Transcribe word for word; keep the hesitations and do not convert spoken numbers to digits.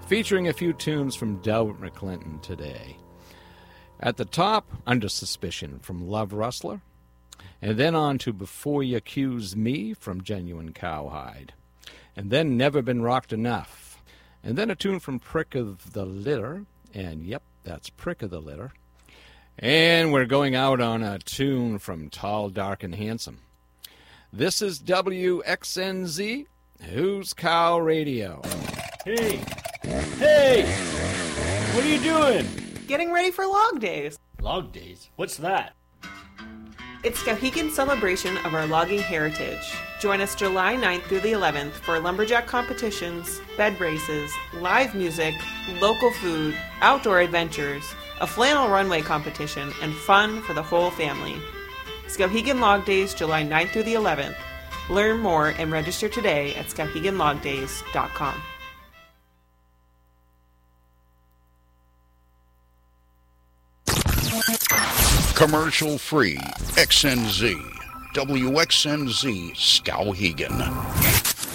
featuring a few tunes from Delbert McClinton today. At the top, Under Suspicion from Love Rustler, and then on to Before You Accuse Me from Genuine Cowhide, and then Never Been Rocked Enough, and then a tune from Prick of the Litter, and yep, that's Prick of the Litter, and we're going out on a tune from Tall, Dark, and Handsome. This is W X N Z, Who's Cow Radio. Hey, hey, what are you doing? Getting ready for Log Days. Log Days? What's that? It's Skowhegan's celebration of our logging heritage. Join us July ninth through the eleventh for lumberjack competitions, bed races, live music, local food, outdoor adventures, a flannel runway competition, and fun for the whole family. Skowhegan Log Days, July ninth through the eleventh. Learn more and register today at skowhegan log days dot com. Commercial free X N Z, W X N Z Skowhegan.